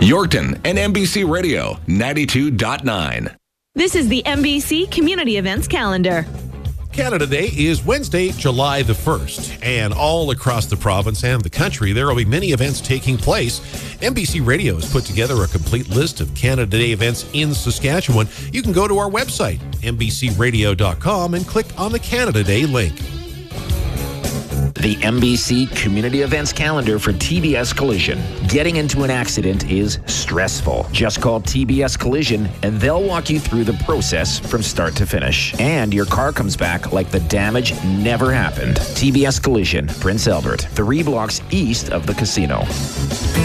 Yorkton and NBC Radio 92.9. This is the NBC Community Events Calendar. Canada Day is Wednesday, July the 1st, and all across the province and the country, there will be many events taking place. NBC Radio has put together a complete list of Canada Day events in Saskatchewan. You can go to our website, nbcradio.com, and click on the Canada Day link. The NBC Community Events Calendar for TBS Collision. Getting into an accident is stressful. Just call TBS Collision and they'll walk you through the process from start to finish. And your car comes back like the damage never happened. TBS Collision, Prince Albert, 3 blocks east of the casino.